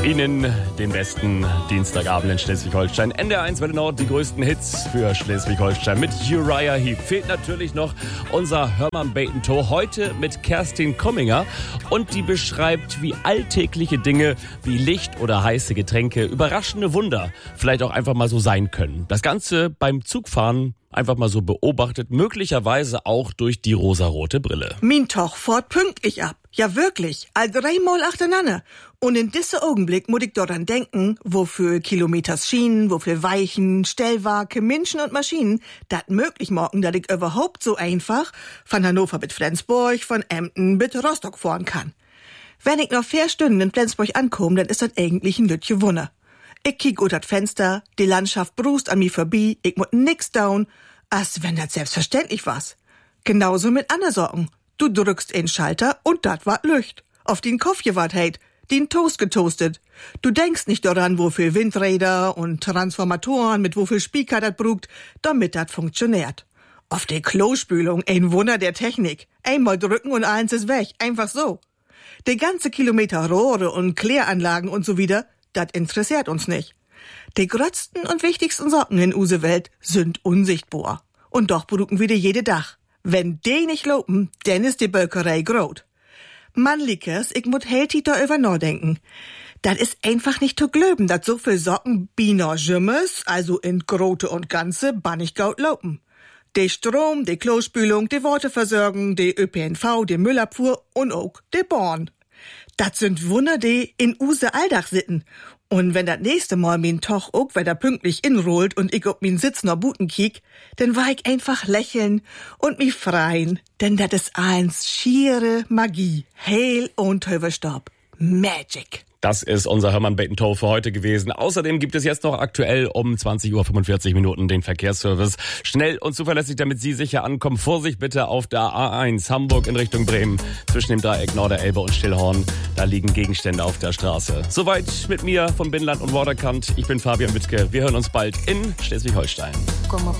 Ihnen den besten Dienstagabend in Schleswig-Holstein. NDR1 Welle Nord, die größten Hits für Schleswig-Holstein mit Uriah Heep. Fehlt natürlich noch unser Hermann Beitentow, heute mit Kerstin Komminger. Und die beschreibt, wie alltägliche Dinge wie Licht oder heiße Getränke, überraschende Wunder vielleicht auch einfach mal so sein können. Das Ganze beim Zugfahren einfach mal so beobachtet, möglicherweise auch durch die rosarote Brille. Min Toch fährt pünktlich ab. Ja, wirklich. All 3 Mal achteinander. Und in diesem Augenblick muss ich daran denken, wofür Kilometers Schienen, wofür Weichen, Stellwerke, Menschen und Maschinen das möglich machen, dass ich überhaupt so einfach von Hannover bis Flensburg, von Emden bis Rostock fahren kann. Wenn ich noch 4 Stunden in Flensburg ankomme, dann ist das eigentlich ein lütje Wunder. Ich kiek ut das Fenster, die Landschaft brust an mir vorbei, ich muss nix down, als wenn das selbstverständlich was. Genauso mit anderen Sorgen. Du drückst in Schalter und dat wart Lücht. Auf den Kopf gewart heit, den Toast getoastet. Du denkst nicht daran, wofür Windräder und Transformatoren mit wofür Speaker dat brugt, damit dat funktioniert. Auf die Klospülung, ein Wunder der Technik. Einmal drücken und eins ist weg, einfach so. Die ganze Kilometer Rohre und Kläranlagen und so wieder, das interessiert uns nicht. Die größten und wichtigsten Sorgen in use Welt sind unsichtbar. Und doch bruken wir die jede Dach. Wenn die nicht lopen, dann ist die Bölkerei grot. Man liekes, ich muss helti da über nachdenken. Das ist einfach nicht zu glöben, dass so viel Socken bina Jümmes, also in Grote und Ganze, bannig gaut lopen. Die Strom, die Klospülung, die Waterversorgung, die ÖPNV, die Müllabfuhr und auch die Bahn. Das sind Wunder, die in use Alldach sitten. Und wenn das nächste Mal min Toch auch wieder pünktlich inrollt und ich ob min Sitz noch Buten kiek, dann war ich einfach lächeln und mich freien. Denn das ist eins schiere Magie. Heil und Töverstab. Magic. Das ist unser Hermann Beitentow für heute gewesen. Außerdem gibt es jetzt noch aktuell um 20:45 Minuten den Verkehrsservice. Schnell und zuverlässig, damit Sie sicher ankommen. Vorsicht bitte auf der A1 Hamburg in Richtung Bremen. Zwischen dem Dreieck Norderelbe und Stillhorn. Da liegen Gegenstände auf der Straße. Soweit mit mir von Binnenland und Waterkant. Ich bin Fabian Wittke. Wir hören uns bald in Schleswig-Holstein.